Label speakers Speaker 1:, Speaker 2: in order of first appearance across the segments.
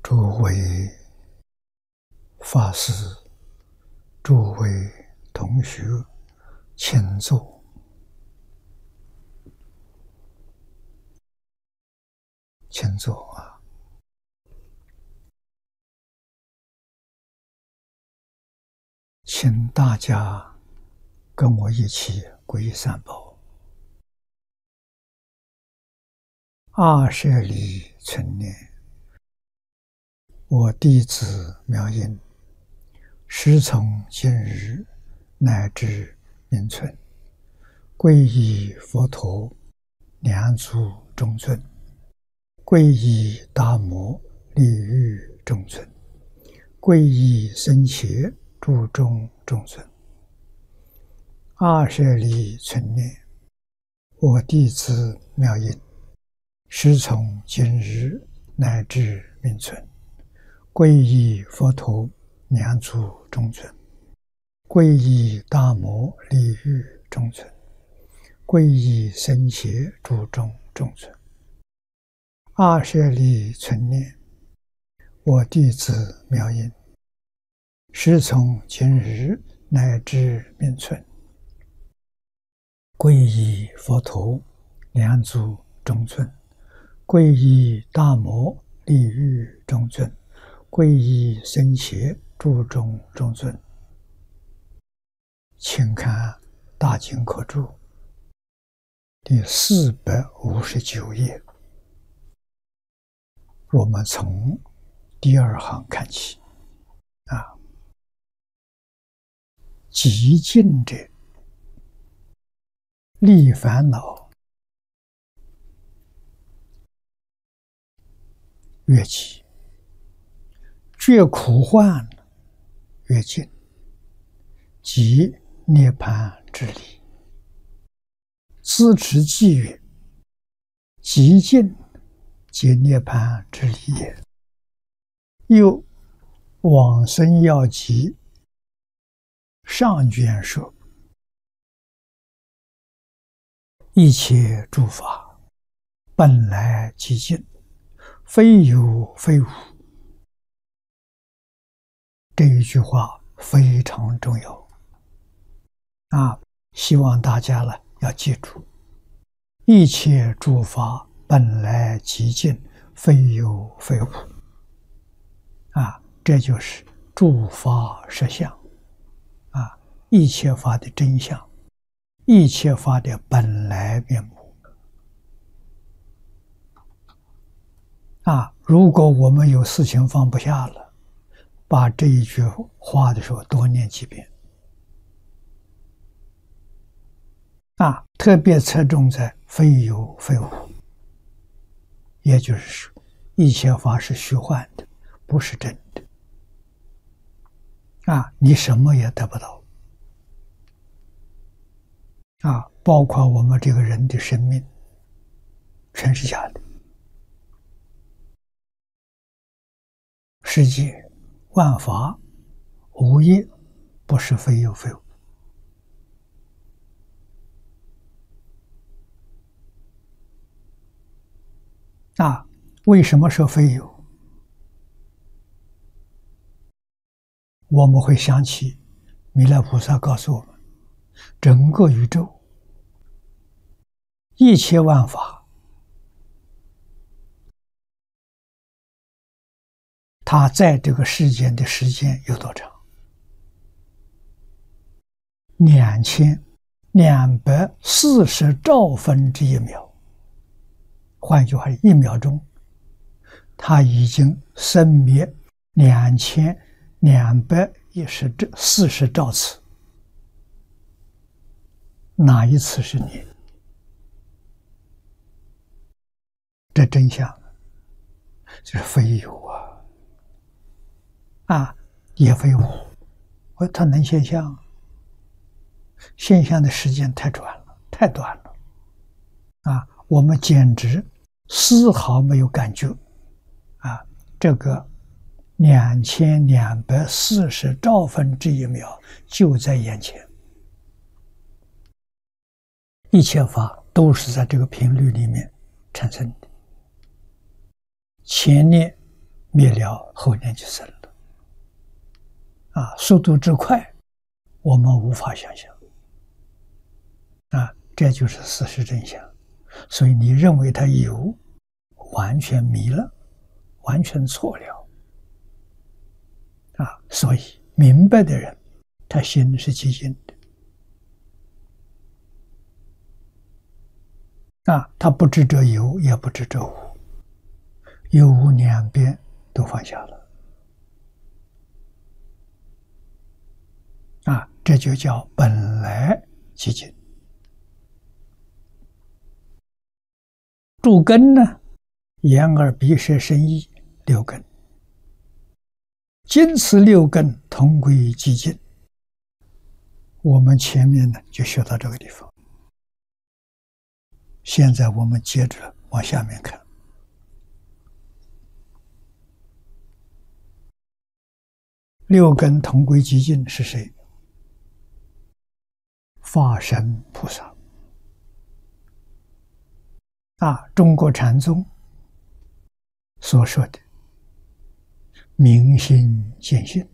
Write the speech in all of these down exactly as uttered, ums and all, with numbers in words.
Speaker 1: 诸位法师、诸位同学，请坐。请坐啊！请大家跟我一起皈依三宝。二舍利存念，我弟子妙音，时从今日乃至明存，皈依佛陀、两足中尊，皈依达摩、利欲中尊，皈依僧伽、注中中尊。二舍利存念，我弟子妙音，时从今日乃至明存，皈依佛陀、两足中尊，皈依达摩、利欲中尊，皈依僧伽、注中中尊。二舍利存念，我弟子妙音，时从今日乃至明存，皈依佛陀、两足中尊，皈依达摩、利欲中尊，皈依僧伽、注中中尊。请看大经科注第四百五十九页，我们从第二行看起啊。极尽者，离烦恼越急，觉苦患越近，即涅槃之理。资持偈曰：极尽皆涅槃之理也。又往生要集上卷说：一切诸法本来极尽，非有非无。这一句话非常重要啊！希望大家呢要记住，一切诸法本来极尽，非有非无啊！这就是诸法实相啊！一切法的真相，一切法的本来面目啊！如果我们有事情放不下了，把这一句话的时候多念几遍啊！特别侧重在非有非无，也就是说，一切法是虚幻的，不是真的啊！你什么也得不到啊！包括我们这个人的生命，全是假的。世界万法无一不是非有非无啊！为什么说非有？我们会想起弥勒菩萨告诉我们，整个宇宙一切万法，它在这个世间的时间有多长？两千两百四十兆分之一秒。换句话，一秒钟，它已经生灭两千两百一十四十兆次。哪一次是你？这真相就是非有啊！啊，也非无。我它能现象？现象的时间太短了，太短了啊！我们简直丝毫没有感觉啊！这个两千两百四十兆分之一秒就在眼前，一切法都是在这个频率里面产生的。前念灭了，后年就生了。啊，速度之快，我们无法想象。啊，这就是事实真相。所以你认为它有，完全迷了，完全错了。啊，所以明白的人，他心是寂静的。啊，他不执着有，也不执着无，有无两边都放下了。啊，这就叫本来寂静。诸根呢，眼耳鼻舌身意六根，今此六根同归寂静。我们前面呢就学到这个地方，现在我们接着往下面看。六根同归寂静是谁？法身菩萨。啊，中国禅宗所说的明心见性，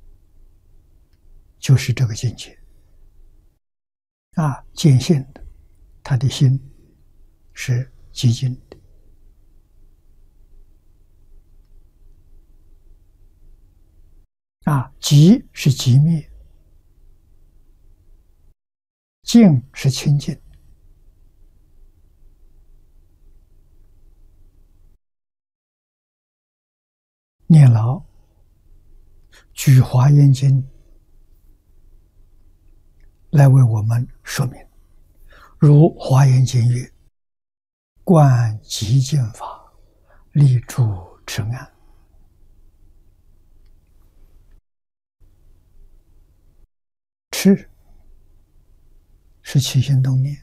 Speaker 1: 就是这个境界。啊，见性的，他的心是寂静的。啊，寂是寂灭，静是清净。念老举华严经来为我们说明，如华严经曰：观寂静法，立住持安。持是起心动念，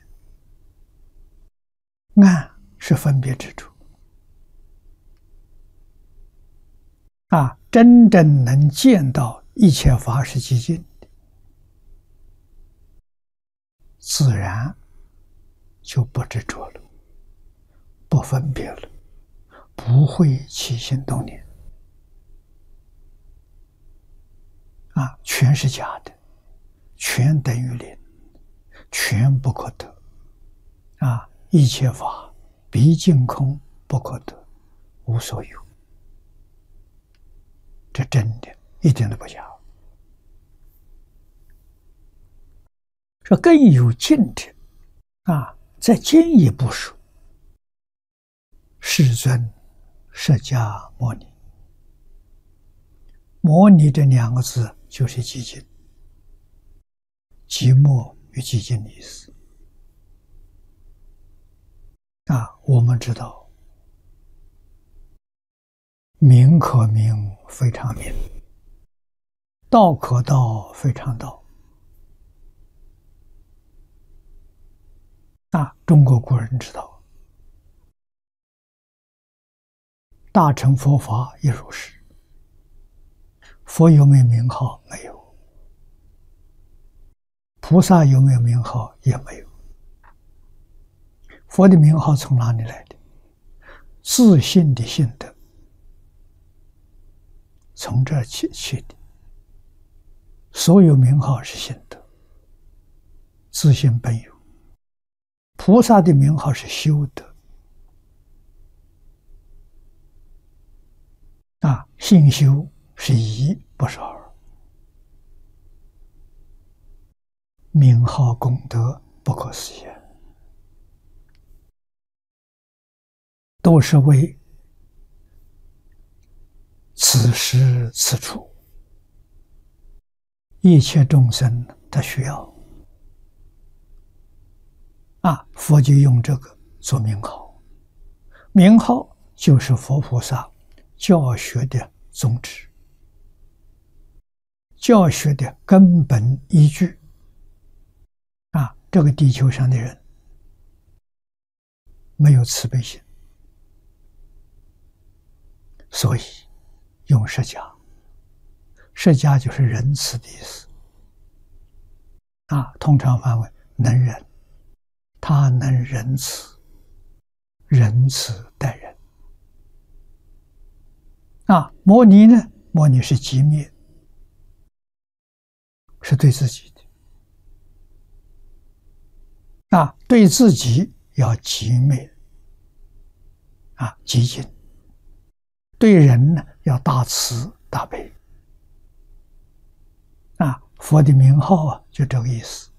Speaker 1: 安是分别执着。啊，真正能见到一切法是寂静的，自然就不执着了，不分别了，不会起心动念。啊，全是假的，全等于零，全不可得。啊，一切法毕竟空，不可得，无所有。这真的一点都不假。说更有劲的啊，再进一步说，世尊释迦牟尼，牟尼这两个字就是寂静，寂寞与寂静的意思。啊，我们知道名可名，非常名；道可道，非常道。啊，中国古人知道，大乘佛法也如是。佛有没有名号？没有。菩萨有没有名号？也没有。佛的名号从哪里来的？自信的信德，从这儿起去的。所有名号是信德，自信本有。菩萨的名号是修德。啊，信修是一，不是二。名号功德不可思议，都是为此时此处一切众生的需要。啊，佛就用这个做名号，名号就是佛菩萨教学的宗旨，教学的根本依据。啊，这个地球上的人没有慈悲心，所以用释迦，释迦就是仁慈的意思。啊，通常翻为能忍，他能仁慈，仁慈待人。 啊，摩尼呢？摩尼是寂灭，是对自己的啊，对自己要寂灭啊，寂静；对人呢，要大慈大悲啊。佛的名号啊，就这个意思。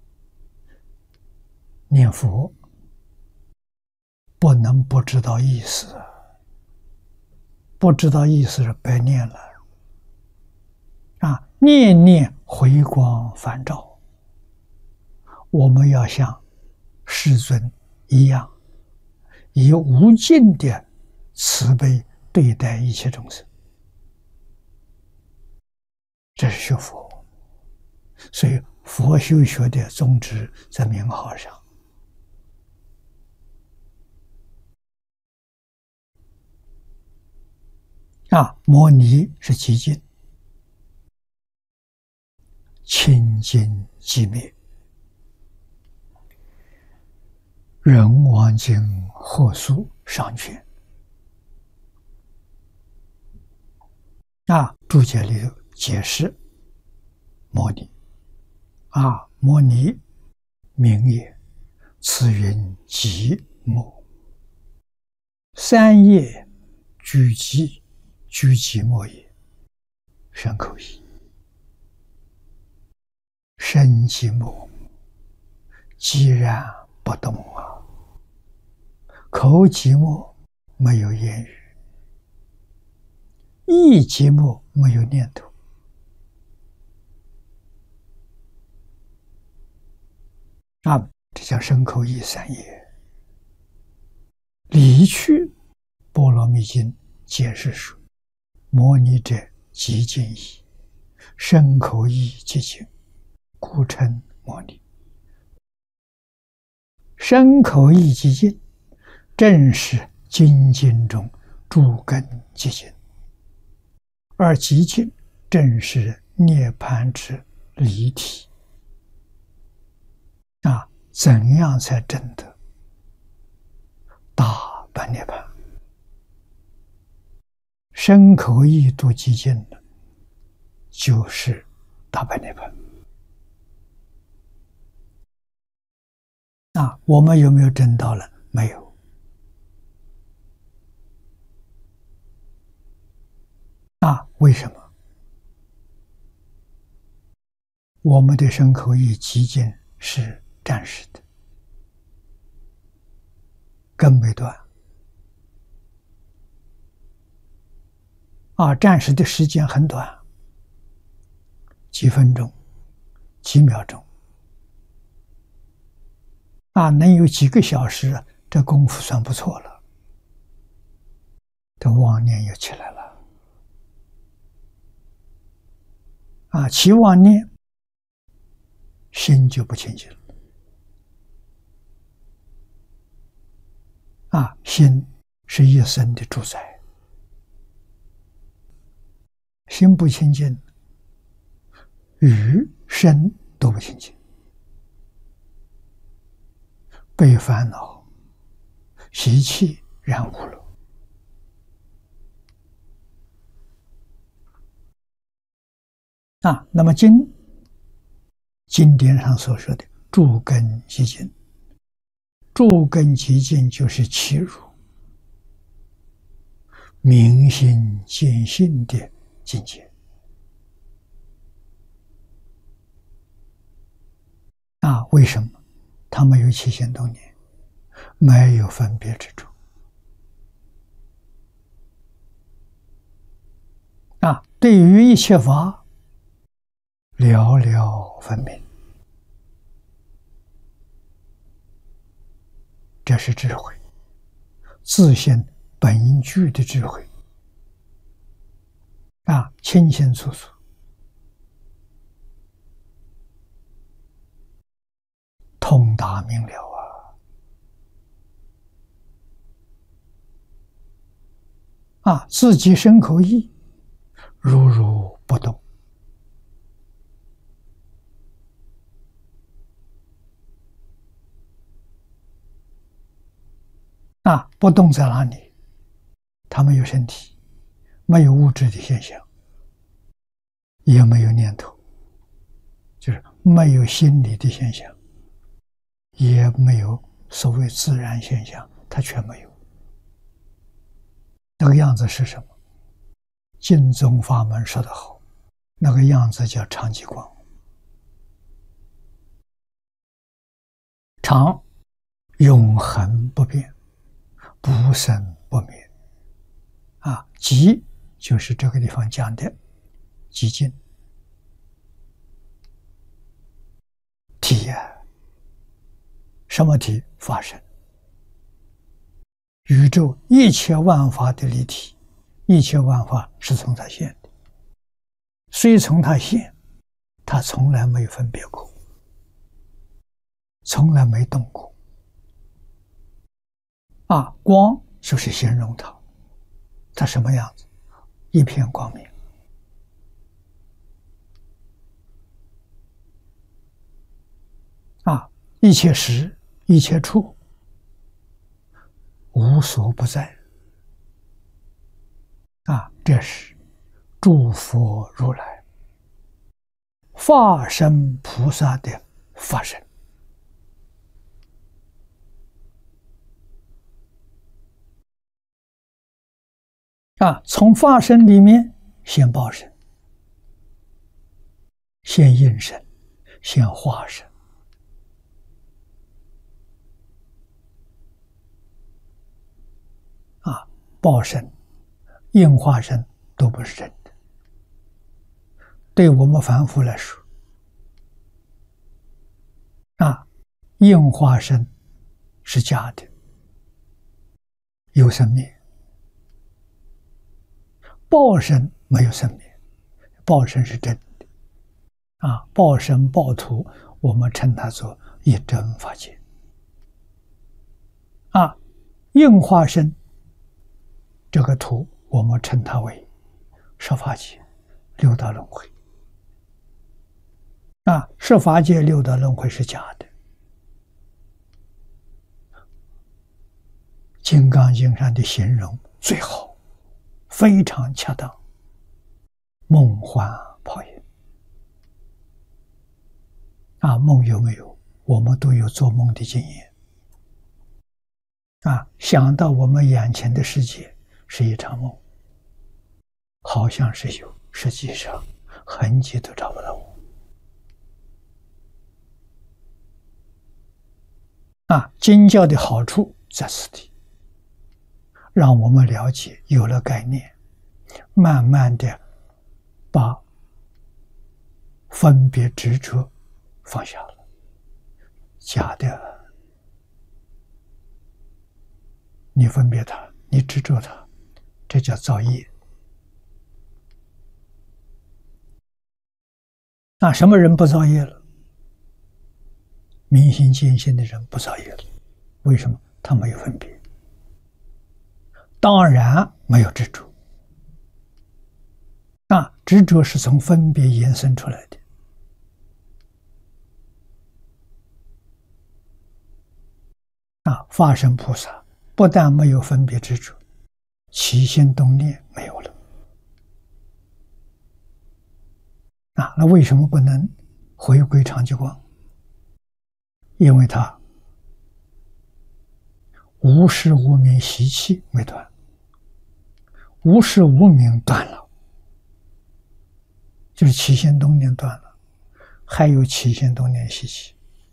Speaker 1: 念佛不能不知道意思，不知道意思是白念了啊！念念回光返照，我们要像世尊一样，以无尽的慈悲对待一切众生，这是学佛。所以佛修学的宗旨在名号上。啊，摩尼是寂静，清净寂灭。人王经后书上卷啊，注解里头解释摩尼啊，摩尼名也，此云寂寞，三业居寂，居寂寞也。身口意，身寂寞，寂然不动啊，口寂寞，没有言语，意寂寞，没有念头啊，这叫身口意三业。离去波罗蜜经解释说，摩尼者寂静矣，身口意寂静，故称摩尼。身口意寂静，正是精进中诸根寂静，而寂静正是涅槃之离体啊！怎样才证得大般涅槃？身口意都寂静了，就是大般涅槃啊！我们有没有证到了？没有啊？为什么？我们的身口意寂静是暂时的，根没断啊！暂时的时间很短，几分钟、几秒钟啊，能有几个小时，这功夫算不错了。这妄念又起来了啊！起妄念，心就不清净了啊！心是一生的主宰，心不清净，语身都不清净，被烦恼习气染污了啊！那么经经典上所说的诸根寂静，诸根寂静就是契入明心见性的境界啊！为什么？他没有起心动念，没有分别之处啊！对于一切法了了分明，这是智慧，自性本具的智慧啊，清清楚楚，通达明了啊！啊，自己身口意如如不动啊，不动在哪里？他没有身体， 没有物质的现象，也没有念头，就是没有心理的现象，也没有所谓自然现象，它全没有。那个样子是什么？净宗法门说得好，那个样子叫常寂光。常，永恒不变，不生不灭。啊，寂就是这个地方讲的寂静。体啊，什么体？法身。宇宙一切万法的立体，一切万法是从它现的，虽从它现，它从来没有分别过，从来没动过。啊，光就是形容它，它什么样子？一片光明。啊，一切时，一切处，无所不在。啊，这是诸佛如来化身菩萨的法身。啊，从法身里面现报身，现应身，现化身。啊，报身、应化身都不是真的。对我们凡夫来说，啊，应化身是假的，有生灭；报身没有生灭，报身是真的。啊，报身报土，我们称它做一真法界。啊，应化身这个土，我们称它为十法界、六道轮回。啊，十法界、六道轮回是假的。金刚经上的形容最好，非常恰当。梦幻泡影。啊，梦有没有？我们都有做梦的经验。啊，想到我们眼前的世界是一场梦，好像是有，实际上痕迹都找不到我。啊，经教的好处在此地，让我们了解，有了概念，慢慢的把分别执着放下了。假的，你分别它，你执着它，这叫造业。那什么人不造业了？明心见性的人不造业了。为什么？他没有分别，当然没有执着。那执着是从分别延伸出来的。啊，法身菩萨不但没有分别执着，起心动念没有了。啊，那为什么不能回归常寂光？因为他无始无明习气没断，无始无明断了，就是起心动念断了，还有起心动念习气。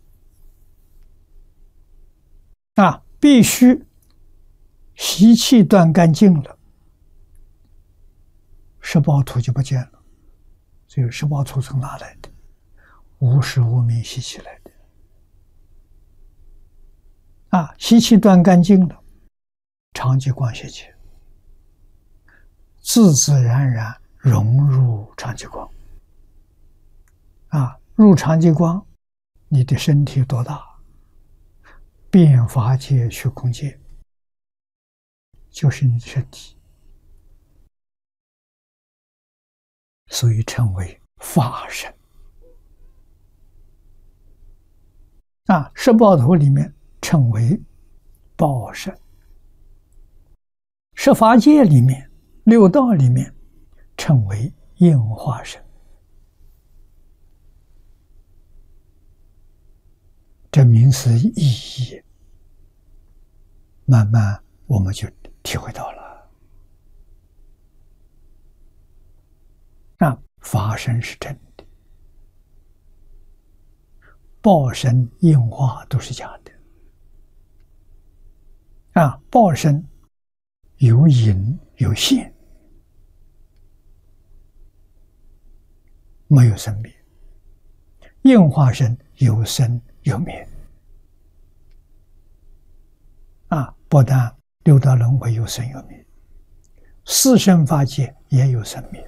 Speaker 1: 啊，必须习气断干净了，十报土就不见了。这个十报土从哪来的？无始无明习气来的。啊，习气断干净了，常寂光现前，自自然然融入常寂光。啊，入常寂光，你的身体多大？遍法界、虚空界，就是你的身体，所以称为法身。啊，十报土里面称为报身，十法界里面六道里面称为应化身。这名词意义，慢慢我们就体会到了。啊，法身是真的，报身、应化都是假的。啊，报身有隐有现，没有生灭；应化身有生有灭。啊，不但六道轮回有生有灭，四圣法界也有生灭。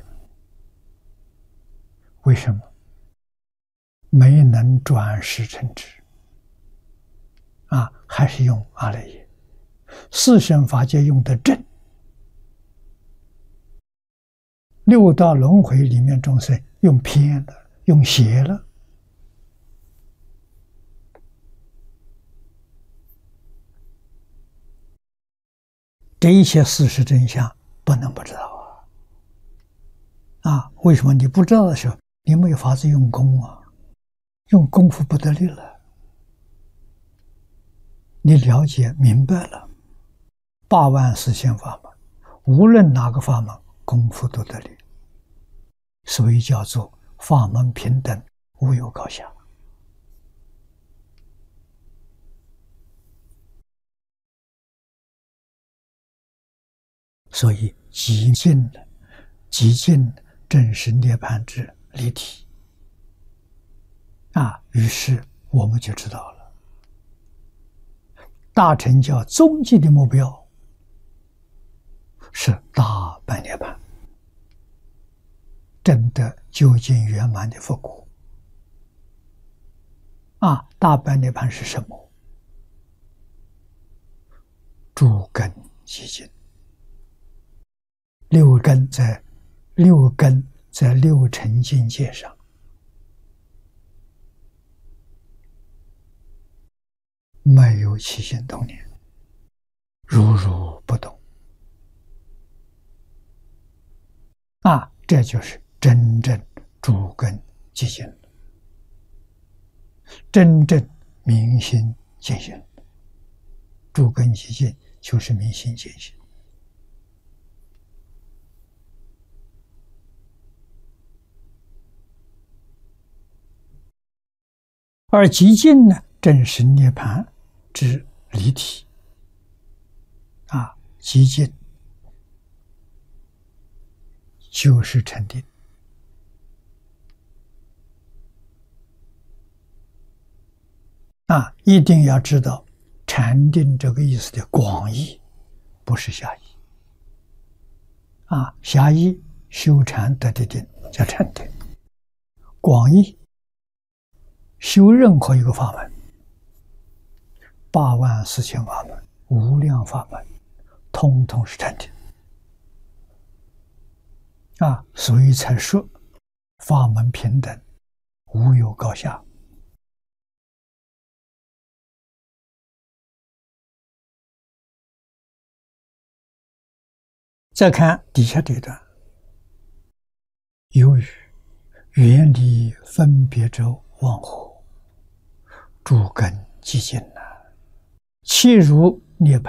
Speaker 1: 为什么？没能转识成智，啊，还是用阿赖耶。四圣法界用的正，六道轮回里面众生用偏了，用邪了。这一切事实真相不能不知道啊！啊，为什么你不知道的时候，你没有法子用功啊？用功夫不得力了。你了解明白了，八万四千法门，无论哪个法门，功夫都得力，所以叫做法门平等，无有高下。所以极尽了，极尽正是涅槃之离体啊！于是我们就知道了，大乘教终极的目标是大般涅槃，证得究竟圆满的佛果。啊，大般涅槃是什么？诸根极尽。六根在六根在六尘境界上，没有起心动念，如如不动。啊，这就是真正诸根极尽了，真正明心见性。诸根极尽就是明心见性。而极尽呢，正是涅槃之离体啊！极尽就是禅定啊！一定要知道禅定这个意思的广义，不是狭义啊！狭义修禅得的定叫禅定，广义修任何一个法门，八万四千法门、无量法门，通通是禅定啊！所以才说法门平等，无有高下。再看底下这段，由于远离分别者忘乎，诸根极尽了，契如涅槃。